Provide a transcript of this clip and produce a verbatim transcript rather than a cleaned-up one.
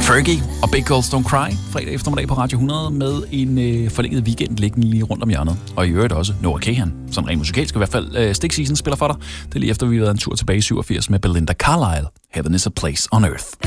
Fergie og Big Girls Don't Cry fredag eftermiddag på Radio hundrede med en øh, forlænget weekend liggende lige rundt om hjørnet. Og i øvrigt også Noah Kahan, sådan rent musikalsk i hvert fald. Øh, Stick Season spiller for dig. Det er lige efter, vi har været en tur tilbage i syvogfirs med Belinda Carlisle. Heaven is a Place on Earth.